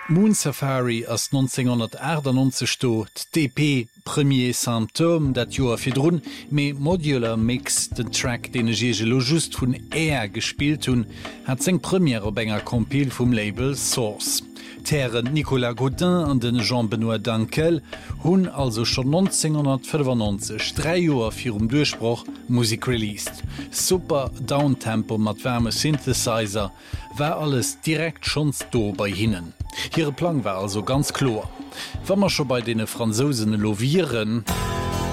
Moon Safari ass 1998 stot, DP Premier Symptom dat Joer firrunn, méi Modular Mix den Track den Gegelo just vun Äer gespielt hun, hat seng Premier op enger Kompil vum Label Source. Terren Nicolas Godin an den Jean-Benoît Dankel hunn also schon 1995 3 Joer fir Durchbruch Musik released. Super Downtempo mat wärme Synthesizer war alles direkt schons do bei hinnen. Ihre Plan war also ganz klar. Wenn man schon bei den Franzosen lovieren,